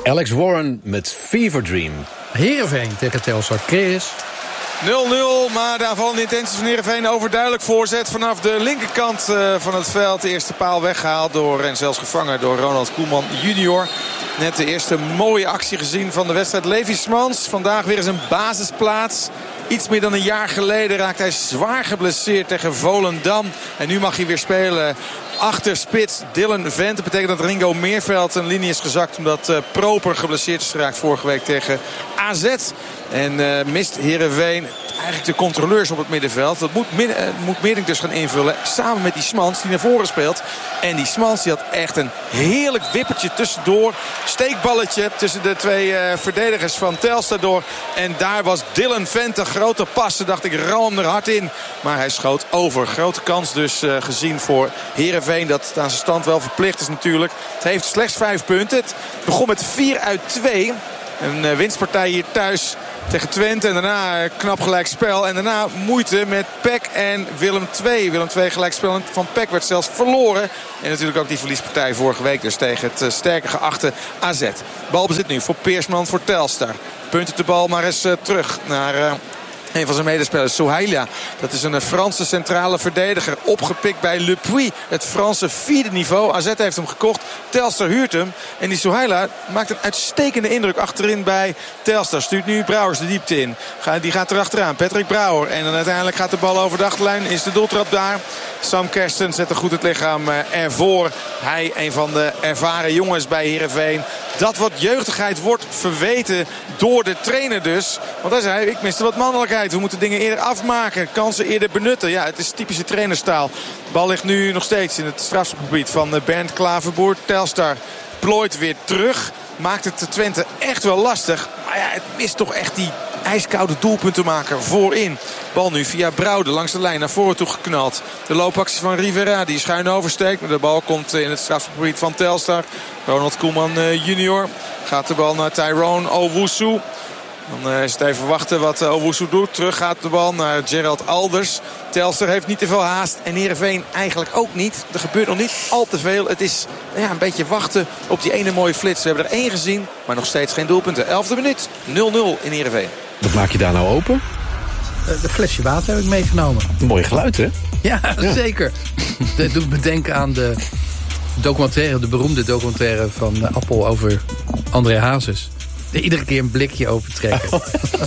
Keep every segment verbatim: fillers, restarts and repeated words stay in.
Alex Warren met Fever Dream. Heerenveen tegen Telstar. Chris. nul nul, maar daar vallen de intenties van Heerenveen overduidelijk. Voorzet vanaf de linkerkant uh, van het veld. De eerste paal weggehaald door en zelfs gevangen door Ronald Koeman junior. Net de eerste mooie actie gezien van de wedstrijd. Levi Smans, vandaag weer eens een basisplaats. Iets meer dan een jaar geleden raakte hij zwaar geblesseerd tegen Volendam. En nu mag hij weer spelen achter spits Dylan Vent. Dat betekent dat Ringo Meerveld een linie is gezakt omdat uh, Proper geblesseerd is geraakt vorige week tegen A Z. En uh, mist Heerenveen eigenlijk de controleurs op het middenveld. Dat moet, uh, moet Meerdink dus gaan invullen. Samen met die Smans die naar voren speelt. En die Smans die had echt een heerlijk wippertje tussendoor. Steekballetje tussen de twee uh, verdedigers van Telstar door. En daar was Dylan Vent een grote passen. Dacht ik, ram hem er hard in. Maar hij schoot over. Grote kans dus uh, gezien voor Heerenveen. Dat aan zijn stand wel verplicht is natuurlijk. Het heeft slechts vijf punten. Het begon met vier uit twee. Een uh, winstpartij hier thuis tegen Twente. En daarna knap gelijkspel. En daarna moeite met P E C en Willem twee. Willem twee gelijkspel van P E C werd zelfs verloren. En natuurlijk ook die verliespartij vorige week dus tegen het uh, sterke geachte A Z. Balbezit nu voor Peersman voor Telstar. Punten de bal maar eens uh, terug naar... Uh, Een van zijn medespelers, Souhaila. Dat is een Franse centrale verdediger. Opgepikt bij Le Puy. Het Franse vierde niveau. A Z heeft hem gekocht. Telstar huurt hem. En die Souhaila maakt een uitstekende indruk achterin bij Telstar. Stuurt nu Brouwers de diepte in. Die gaat erachteraan. Patrick Brouwer. En dan uiteindelijk gaat de bal over de achterlijn. Is de doeltrap daar. Sam Kersten zet er goed het lichaam ervoor. Hij, een van de ervaren jongens bij Heerenveen. Dat wat jeugdigheid wordt verweten door de trainer dus. Want hij zei, ik miste wat mannelijkheid. We moeten dingen eerder afmaken. Kansen eerder benutten. Ja, het is typische trainerstaal. De bal ligt nu nog steeds in het strafschopgebied van Bernd Klaverboer. Telstar plooit weer terug. Maakt het de Twente echt wel lastig. Maar ja, het mist toch echt die ijskoude doelpuntenmaker voorin. Bal nu via Brouwde langs de lijn naar voren toe geknald. De loopactie van Rivera die schuin oversteekt. Maar de bal komt in het strafgebied van Telstar. Ronald Koeman uh, junior. Gaat de bal naar Tyrone Owusu. Dan uh, is het even wachten wat uh, Owusu doet. Terug gaat de bal naar Gerald Alders. Telstar heeft niet te veel haast. En Heerenveen eigenlijk ook niet. Er gebeurt nog niet al te veel. Het is ja, een beetje wachten op die ene mooie flits. We hebben er één gezien, maar nog steeds geen doelpunten. Elfde minuut. nul nul in Heerenveen. Wat maak je daar nou open? Uh, de flesje water heb ik meegenomen. Mooi geluid, hè? Ja, ja. Zeker. Dat doet me denken aan de documentaire, de beroemde documentaire van uh, Appel over André Hazes. Iedere keer een blikje opentrekken. Oh.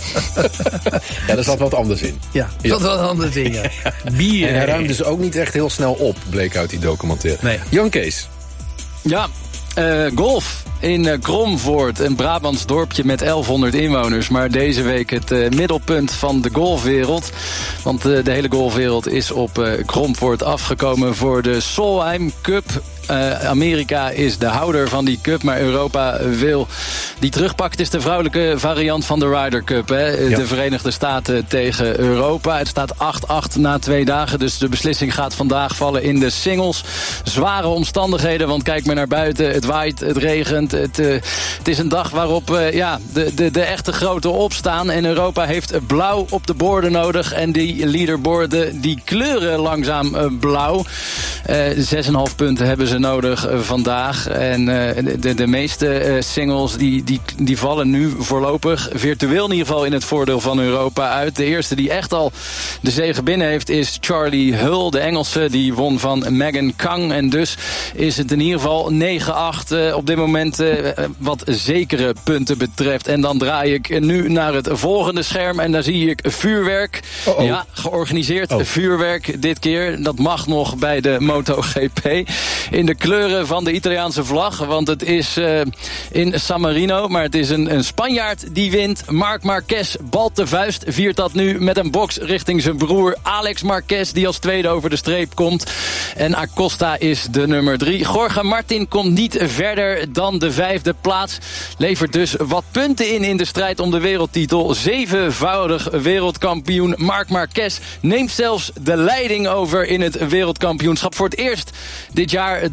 Ja, daar zat wat anders in. Ja, er zat wat anders in, ja. Bier. En hij ruimde dus ook niet echt heel snel op, bleek uit die documentaire. Nee. Jan Kees. Ja, uh, golf in uh, Kromvoort, een Brabants dorpje met elfhonderd inwoners. Maar deze week het uh, middelpunt van de golfwereld. Want uh, de hele golfwereld is op uh, Kromvoort afgekomen voor de Solheim Cup. Uh, Amerika is de houder van die cup, maar Europa wil die terugpakken. Het is de vrouwelijke variant van de Ryder Cup. Hè? Ja. De Verenigde Staten tegen Europa. Het staat acht acht na twee dagen, dus de beslissing gaat vandaag vallen in de singles. Zware omstandigheden, want kijk maar naar buiten. Het waait, het regent. Het, uh, het is een dag waarop uh, ja, de, de, de echte grote opstaan. En Europa heeft blauw op de borden nodig. En die leaderborden die kleuren langzaam uh, blauw. Uh, zes komma vijf punten hebben ze nodig uh, vandaag. En uh, de, de meeste uh, singles die, die, die vallen nu voorlopig virtueel in ieder geval in het voordeel van Europa uit. De eerste die echt al de zege binnen heeft is Charlie Hull, de Engelse. Die won van Megan Kang. En dus is het in ieder geval negen acht uh, op dit moment uh, wat zekere punten betreft. En dan draai ik nu naar het volgende scherm en daar zie ik vuurwerk. Oh oh. Ja, georganiseerd oh. vuurwerk dit keer. Dat mag nog bij de MotoGP. In de kleuren van de Italiaanse vlag. Want het is uh, in San Marino. Maar het is een, een Spanjaard die wint. Marc Marquez balt de vuist. Viert dat nu met een box richting zijn broer Alex Marquez. Die als tweede over de streep komt. En Acosta is de nummer drie. Jorge Martin komt niet verder dan de vijfde plaats. Levert dus wat punten in in de strijd om de wereldtitel. Zevenvoudig wereldkampioen Marc Marquez neemt zelfs de leiding over in het wereldkampioenschap. Voor het eerst dit jaar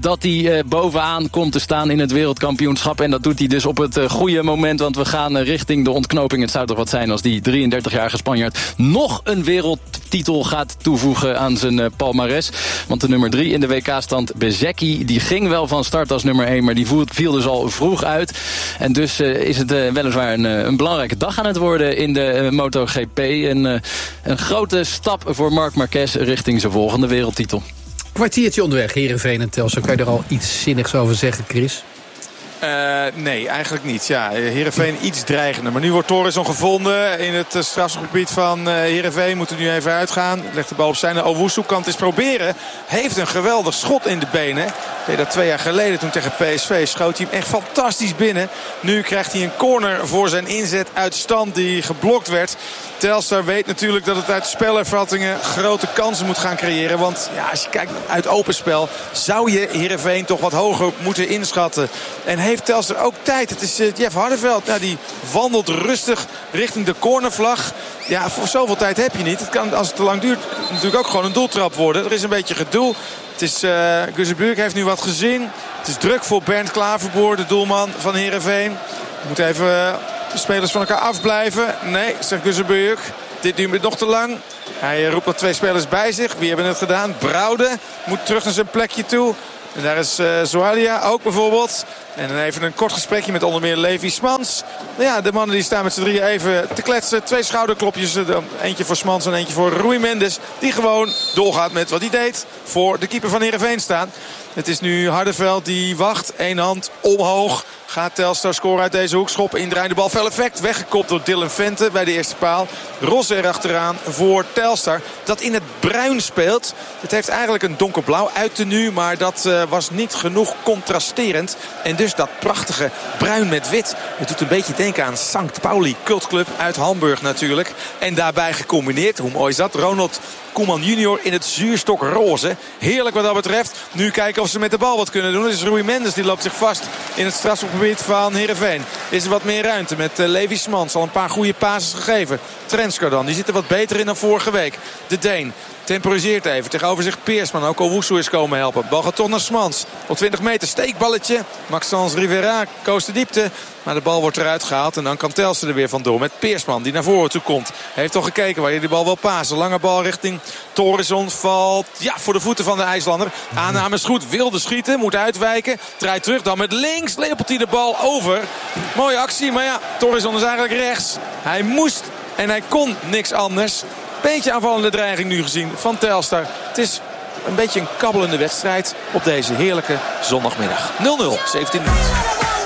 dat hij uh, bovenaan komt te staan in het wereldkampioenschap. En dat doet hij dus op het uh, goede moment. Want we gaan uh, richting de ontknoping. Het zou toch wat zijn als die drieëndertigjarige Spanjaard nog een wereldtitel gaat toevoegen aan zijn uh, palmares. Want de nummer drie in de W K-stand, Bezzecchi, die ging wel van start als nummer één. Maar die viel dus al vroeg uit. En dus uh, is het uh, weliswaar een, uh, een belangrijke dag aan het worden in de uh, MotoGP. En uh, een grote stap voor Marc Marquez richting zijn volgende wereldtitel. Kwartiertje onderweg, Heerenveen en Telstar. Kan je er al iets zinnigs over zeggen, Chris? Uh, nee, eigenlijk niet. Ja, Heerenveen iets dreigender. Maar nu wordt Thoresen gevonden in het uh, strafgebied van uh, Heerenveen. Moet er nu even uitgaan. Legt de bal op zijn. Owusu kan het eens proberen. Heeft een geweldig schot in de benen. Deed dat twee jaar geleden toen tegen P S V. Schoot hij hem echt fantastisch binnen. Nu krijgt hij een corner voor zijn inzet uit stand die geblokt werd. Telstar weet natuurlijk dat het uit spelervattingen grote kansen moet gaan creëren. Want ja, als je kijkt uit open spel zou je Heerenveen toch wat hoger moeten inschatten. En heeft Telstar ook tijd. Het is uh, Jeff Hardenveld. Nou, die wandelt rustig richting de cornervlag. Ja, voor zoveel tijd heb je niet. Het kan, als het te lang duurt, natuurlijk ook gewoon een doeltrap worden. Er is een beetje gedoe. Het is, uh, Guzebuurk heeft nu wat gezien. Het is druk voor Bernd Klaverboer, de doelman van Heerenveen. Moet even uh, de spelers van elkaar afblijven. Nee, zegt Guzebuurk. Dit duurt nog te lang. Hij roept nog twee spelers bij zich. Wie hebben het gedaan? Brouwde moet terug naar zijn plekje toe. En daar is uh, Zoalia ook bijvoorbeeld. En dan even een kort gesprekje met onder meer Levi Smans. Nou ja, de mannen die staan met z'n drieën even te kletsen. Twee schouderklopjes. Eentje voor Smans en eentje voor Rui Mendes. Die gewoon doorgaat met wat hij deed. Voor de keeper van Heerenveen staan. Het is nu Hardenveld die wacht. Eén hand omhoog. Gaat Telstar scoren uit deze hoekschop. Indraaiende bal, fel effect. Weggekopt door Dylan Vente bij de eerste paal. Ros erachteraan voor Telstar. Dat in het bruin speelt. Het heeft eigenlijk een donkerblauw uittenu. Maar dat uh, was niet genoeg contrasterend. En dus dat prachtige bruin met wit. Het doet een beetje denken aan Sankt Pauli. Cultclub uit Hamburg natuurlijk. En daarbij gecombineerd, hoe mooi is dat? Ronald Koeman junior in het zuurstok-roze. Heerlijk wat dat betreft. Nu kijken of ze met de bal wat kunnen doen. Het is Rui Mendes die loopt zich vast in het strafschopgebied van Heerenveen. Is er wat meer ruimte met uh, Levi Smans. Al een paar goede passes gegeven. Trenskar dan. Die zit er wat beter in dan vorige week. De Deen temporiseert even. Tegenover zich Peersman. Ook Owusu is komen helpen. Bal gaat toch naar Smans. Op twintig meter steekballetje. Maxence Rivera koos de diepte. Maar de bal wordt eruit gehaald. En dan kan Telstar er weer vandoor met Peersman die naar voren toe komt. Heeft toch gekeken waar je die bal wil pasen. Lange bal richting Thoresen. Valt ja, voor de voeten van de IJslander. Aanname is goed. Wilde schieten. Moet uitwijken. Draait terug. Dan met links. Lepelt hij de bal over. Mooie actie. Maar ja, Thoresen is eigenlijk rechts. Hij moest en hij kon niks anders. Beetje aanvallende dreiging nu gezien van Telstar. Het is een beetje een kabbelende wedstrijd op deze heerlijke zondagmiddag. nul nul, zeventien minuten.